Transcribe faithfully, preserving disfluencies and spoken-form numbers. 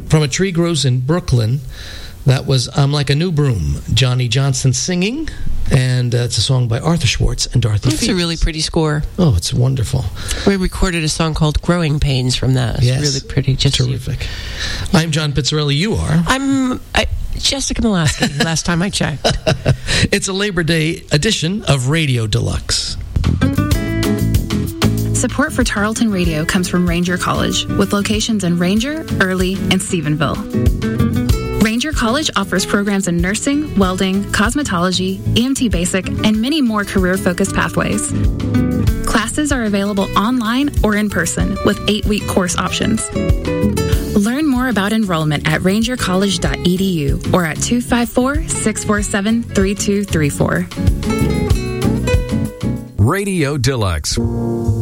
From A Tree Grows in Brooklyn, that was I'm Like a New Broom, Johnny Johnson singing, and uh, it's a song by Arthur Schwartz and Dorothy It's Fields. a really pretty score. Oh, it's wonderful. We recorded a song called Growing Pains from that. It's Yes. really pretty. Just Terrific. I'm John Pizzarelli. You are? I'm I, Jessica Molaski, last time I checked. It's a Labor Day edition of Radio Deluxe. Support for Tarleton Radio comes from Ranger College, with locations in Ranger, Early, and Stephenville. Ranger College offers programs in nursing, welding, cosmetology, E M T Basic, and many more career-focused pathways. Classes are available online or in person, with eight-week course options. Learn more about enrollment at ranger college dot e d u or at two five four, six four seven, three two three four. Radio Deluxe.